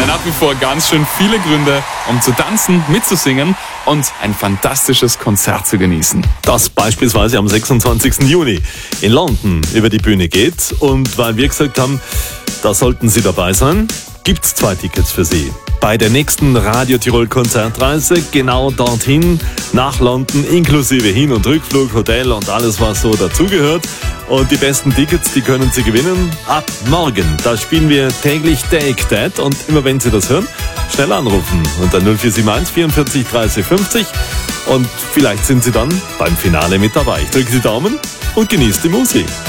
nach wie vor ganz schön viele Gründe, um zu tanzen, mitzusingen und ein fantastisches Konzert zu genießen. Das beispielsweise am 26. Juni in London über die Bühne geht. Und weil wir gesagt haben, da sollten Sie dabei sein, gibt's 2 Tickets für Sie. Bei der nächsten Radio Tirol Konzertreise genau dorthin, nach London, inklusive Hin- und Rückflug, Hotel und alles, was so dazugehört. Und die besten Tickets, die können Sie gewinnen ab morgen. Da spielen wir täglich Take That und immer wenn Sie das hören, schnell anrufen unter 0471 44 30 50 und vielleicht sind Sie dann beim Finale mit dabei. Ich drücke die Daumen und genießt die Musik.